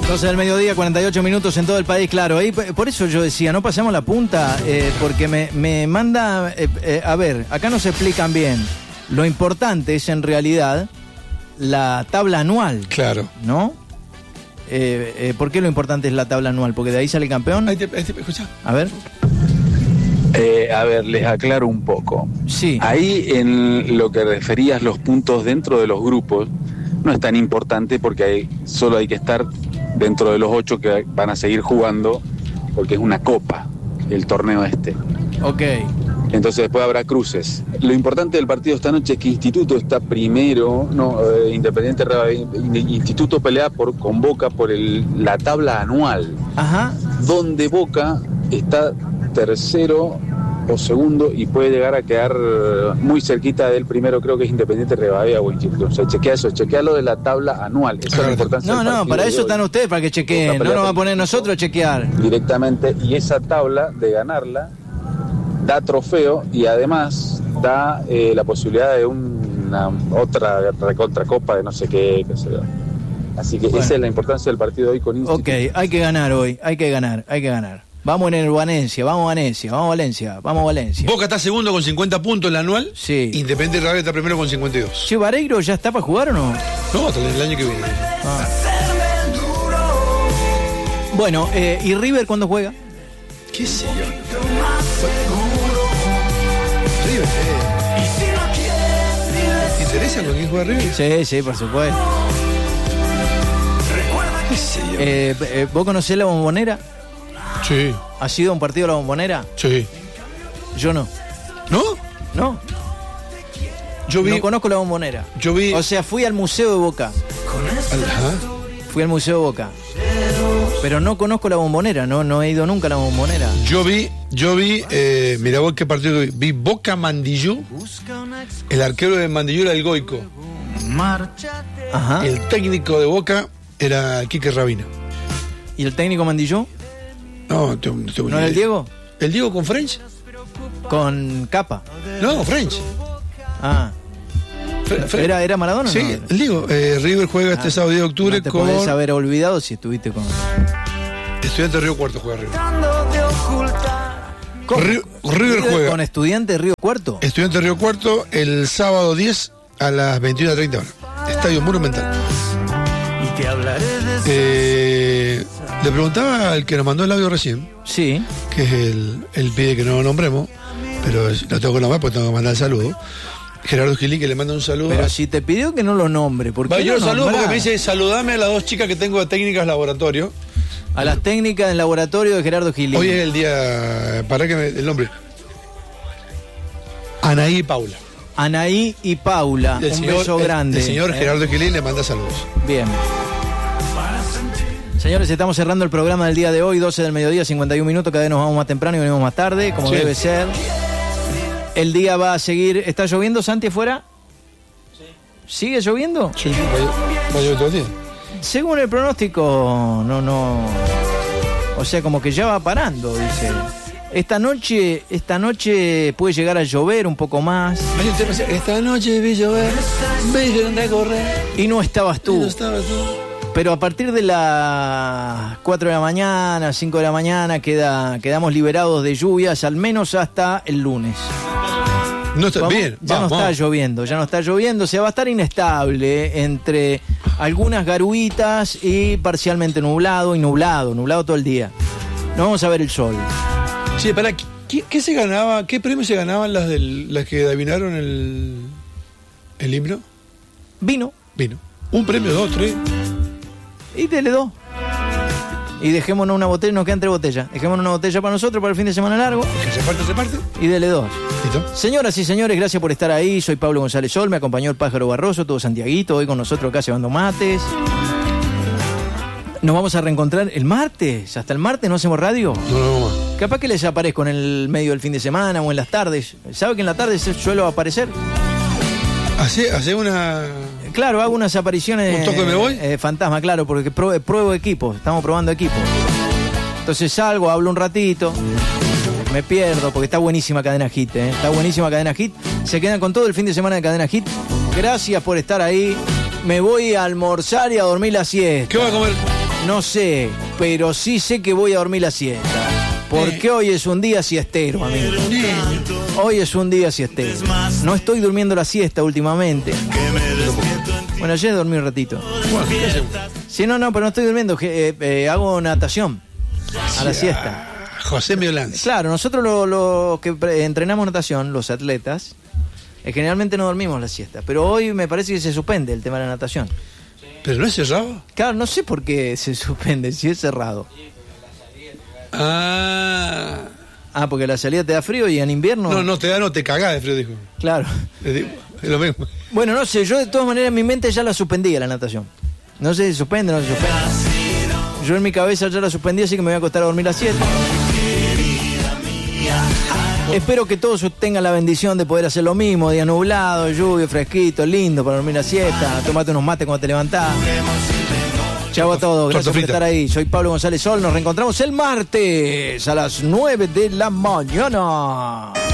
12 del mediodía, 48 minutos en todo el país, claro. Ahí, por eso yo decía, no pasemos la punta, porque me manda... a ver, acá nos explican bien. Lo importante es en realidad la tabla anual. Claro. ¿No? ¿Por qué lo importante es la tabla anual? ¿Porque de ahí sale el campeón? Escuchá. A ver. A ver, les aclaro un poco. Sí. Ahí en lo que referías los puntos dentro de los grupos, no es tan importante porque solo hay que estar dentro de los 8 que van a seguir jugando, porque es una copa el torneo este. Ok. Entonces después habrá cruces. Lo importante del partido esta noche es que Instituto está primero, Independiente Instituto pelea con Boca por la tabla anual. Ajá. Donde Boca está tercero o segundo y puede llegar a quedar muy cerquita del primero, creo que es Independiente Rivadavia o Instituto. O sea, chequea lo de la tabla anual. Esa es la importancia. No, para eso están ustedes, para que chequeen. No nos va a poner nosotros a chequear. Directamente, y esa tabla de ganarla da trofeo y además da la posibilidad de una otra recontracopa de no sé qué sé yo. Así que esa es la importancia del partido hoy con Instituto. Ok, hay que ganar hoy, hay que ganar. Vamos en el Valencia, vamos Valencia. Boca está segundo con 50 puntos en la anual. Sí. Independiente Rivadavia está primero con 52. Che, ¿Vareiro ya está para jugar o no? No, hasta el año que viene. Ah. Bueno, ¿y River cuándo juega? ¿Qué sé yo? River, ¿te interesa con quién juega River? Sí, por supuesto. ¿Qué sé yo? ¿Vos conocés la Bombonera? Sí. ¿Has ido a un partido a la Bombonera? Sí. Yo no. ¿No? No. No conozco la Bombonera. O sea, fui al Museo de Boca. Ajá. Fui al Museo de Boca. Pero no conozco la Bombonera, no he ido nunca a la Bombonera. Yo vi, mirá vos qué partido vi Boca Mandillú, el arquero de Mandillú era el Goico. Ajá. El técnico de Boca era Quique Rabina. ¿Y el técnico Mandillú? No era el Diego? ¿El Diego con French? Con Capa. No, French. Ah. ¿Era Maradona? Sí, no? el Diego. River juega este sábado 10 de octubre no te con... podés haber olvidado si estuviste con... Estudiante de Río Cuarto juega River. River juega con Estudiante de Río Cuarto. Estudiante de Río Cuarto el sábado 10 a las 21:30 horas. Estadio Monumental. Y te hablaré de... Le preguntaba al que nos mandó el audio recién. Sí. Que es el pide que no lo nombremos, pero lo tengo que nombrar porque tengo que mandar el saludo. Gerardo Gilí, que le manda un saludo. Pero si te pidió que no lo nombre, ¿por qué yo lo saludo nombrás? porque me dice, saludame a las 2 chicas que tengo de técnicas laboratorio. A las técnicas del laboratorio de Gerardo Gilí. Hoy es el día, el nombre. Anaí y Paula. Anaí y Paula, beso grande. El señor Gerardo Gilí le manda saludos. Bien. Señores, estamos cerrando el programa del día de hoy, 12 del mediodía, 51 minutos, cada vez nos vamos más temprano y venimos más tarde, como debe ser. El día va a seguir... ¿Está lloviendo, Santi, afuera? Sí. ¿Sigue lloviendo? Sí, va a llover todo el día. Según el pronóstico, no... O sea, como que ya va parando, dice. Esta noche puede llegar a llover un poco más. Esta noche vi llover, vi correr. Y no estabas tú. No estabas tú. Pero a partir de las 4 de la mañana, 5 de la mañana, quedamos liberados de lluvias, al menos hasta el lunes. No está bien. Ya no está lloviendo, o sea, va a estar inestable entre algunas garuitas y parcialmente nublado todo el día. No vamos a ver el sol. Sí, para ¿qué se ganaba? ¿Qué premios se ganaban las que adivinaron el himno? Vino. Un premio, 2, 3. Y dele 2. Y dejémonos una botella, nos quedan 3 botellas. Dejémonos una botella para nosotros, para el fin de semana largo. Que se parte. Y dele 2. ¿Listo? Señoras y señores, gracias por estar ahí. Soy Pablo González Sol, me acompañó el Pájaro Barroso, todo Santiaguito, hoy con nosotros acá cebando mates. Nos vamos a reencontrar el martes. Hasta el martes no hacemos radio. No más. Capaz que les aparezco en el medio del fin de semana o en las tardes. ¿Sabe que en la tarde suelo aparecer? Hace una... Claro, hago unas apariciones... ¿Un toque me voy? Fantasma, claro, porque pruebo equipos. Estamos probando equipos. Entonces salgo, hablo un ratito, me pierdo, porque está buenísima Cadena Hit, ¿eh? Está buenísima Cadena Hit. Se quedan con todo el fin de semana de Cadena Hit. Gracias por estar ahí. Me voy a almorzar y a dormir la siesta. ¿Qué va a comer? No sé, pero sí sé que voy a dormir la siesta. Porque hoy es un día siestero, amigo. Hoy es un día siestero. No estoy durmiendo la siesta últimamente. Bueno, ayer dormí un ratito. Sí, no, pero no estoy durmiendo. Hago natación a la siesta. José Miolanz. Claro, nosotros los que entrenamos natación, los atletas, generalmente no dormimos la siesta. Pero hoy me parece que se suspende el tema de la natación. ¿Pero no es cerrado? Claro, no sé por qué se suspende, si es cerrado. Porque la salida te da frío y en invierno... No te cagás de frío, dijo. Claro. Es lo mismo. Bueno, no sé, yo de todas maneras en mi mente ya la suspendí la natación. No sé si se suspende o no se suspende. Yo en mi cabeza ya la suspendí, así que me voy a acostar a dormir a las 7. Espero que todos tengan la bendición de poder hacer lo mismo. Día nublado, lluvia, fresquito, lindo para dormir la siesta. Tomate unos mates cuando te levantás. Chau a todos, gracias por estar ahí. Soy Pablo González Sol, nos reencontramos el martes a las 9 de la mañana.